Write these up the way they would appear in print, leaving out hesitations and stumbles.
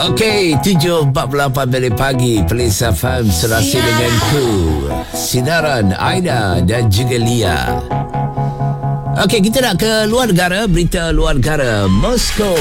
Okey, 7.48 minit pagi, Pelisa FM serasi dengan ku, Sinaran, Aida dan juga Lia. Okey, kita nak ke luar negara. Berita luar negara. Moskow,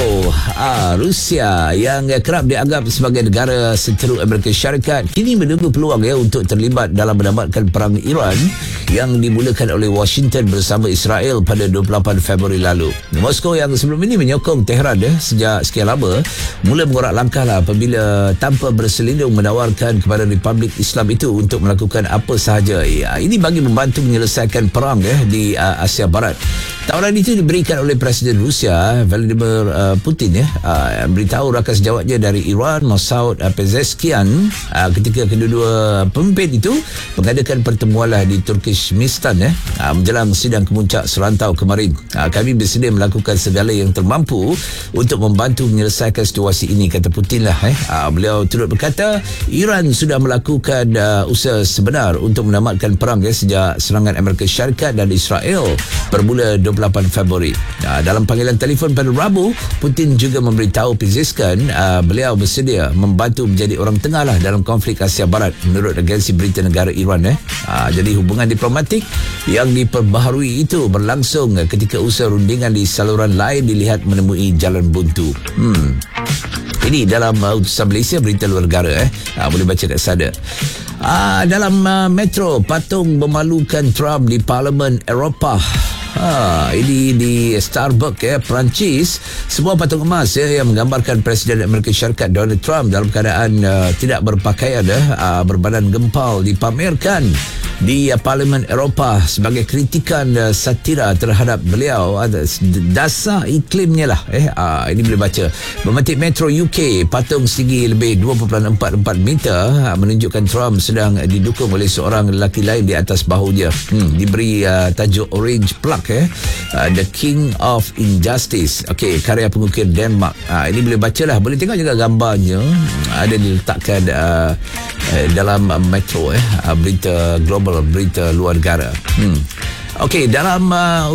Rusia yang kerap dianggap sebagai negara seteru Amerika Syarikat kini menunggu peluang untuk terlibat dalam menamatkan perang Iran yang dimulakan oleh Washington bersama Israel pada 28 Februari lalu. Moskow yang sebelum ini menyokong Tehran sejak sekian lama mula mengorak langkah apabila tanpa berselindung menawarkan kepada Republik Islam itu untuk melakukan apa sahaja. Ini bagi membantu menyelesaikan perang di Asia Barat. Tawaran itu diberikan oleh Presiden Rusia Vladimir Putin beritahu rakan sejawatnya dari Iran Masoud Pezeshkian ketika kedua-dua pemimpin itu mengadakan pertemuan di Turkmenistan menjelang sidang kemuncak serantau kemarin. Kami bersedia melakukan segala yang termampu untuk membantu menyelesaikan situasi ini, kata Putin beliau turut berkata Iran sudah melakukan usaha sebenar untuk menamatkan perang sejak serangan Amerika Syarikat dan Israel bermula 28 Februari. Dalam panggilan telefon pada Rabu, Putin juga memberitahu Pezeshkian beliau bersedia membantu menjadi orang tengah dalam konflik Asia Barat menurut agensi berita negara Iran. Jadi hubungan diplomatik yang diperbaharui itu berlangsung ketika usaha rundingan di saluran lain dilihat menemui jalan buntu. Ini dalam utusan Malaysia, berita luar negara. Boleh baca kat sana. Dalam Metro, patung memalukan Trump di Parlimen Eropah. Ini di Starbucks Perancis, sebuah patung emas yang menggambarkan Presiden Amerika Syarikat Donald Trump dalam keadaan tidak berpakaian berbadan gempal dipamerkan di Parlimen Eropah sebagai kritikan satira terhadap beliau, dasar iklimnya ini boleh baca. Memetik Metro UK, patung setinggi lebih 2.44 meter menunjukkan Trump sedang didukung oleh seorang lelaki lain di atas bahunya. Diberi tajuk Orange Plug, The King of Injustice. Okey, karya pengukir Denmark. Ini boleh bacalah, boleh tengok juga gambarnya ada diletakkan dalam Metro berita global, berita luar negara. Okey, dalam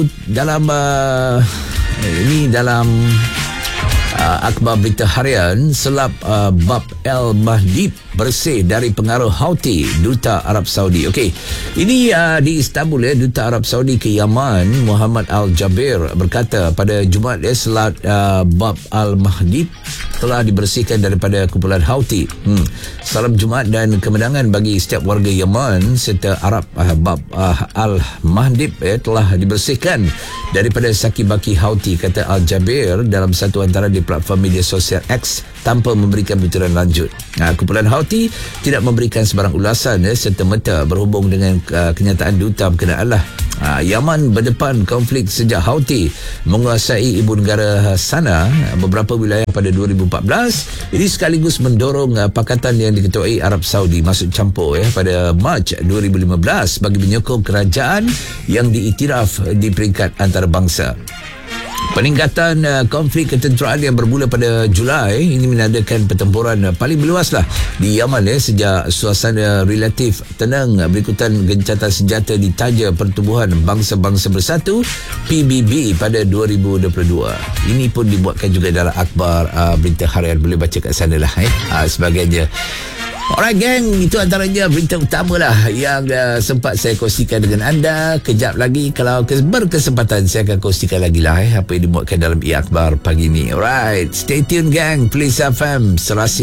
akhbar berita harian, selap Bab El-Mahdi bersih dari pengaruh Houthi, Duta Arab Saudi. Okey, ini di Istanbul Duta Arab Saudi ke Yaman Muhammad Al-Jabir berkata pada Jumaat selat Bab Al-Mahdi telah dibersihkan daripada kumpulan Houthi. Salam Jumaat dan kemenangan bagi setiap warga Yaman serta Arab. Bab Al-Mahdi telah dibersihkan daripada saki-baki Houthi, kata Al-Jabir dalam satu antara di platform media sosial X tanpa memberikan butiran lanjut. Kumpulan Houthi tidak memberikan sebarang ulasan serta-merta berhubung dengan kenyataan duta berkenaan. Yaman berdepan konflik sejak Houthi menguasai ibu negara Sana beberapa wilayah pada 2014. Ini sekaligus mendorong pakatan yang diketuai Arab Saudi masuk campur pada Mac 2015 bagi menyokong kerajaan yang diiktiraf di peringkat antarabangsa. Peningkatan konflik ketenteraan yang bermula pada Julai ini menandakan pertempuran paling meluas di Yaman sejak suasana relatif tenang berikutan gencatan senjata di taja Pertubuhan Bangsa-Bangsa Bersatu PBB pada 2022. Ini pun dibuatkan juga dalam akhbar berita harian, boleh baca kat sana sebagainya. Alright gang, itu antaranya berita utama yang sempat saya kongsikan dengan anda. Kejap lagi kalau berkesempatan saya akan kongsikan lagi apa yang dimuatkan dalam akhbar pagi ni. Alright, stay tune gang, Pelisa FM serasi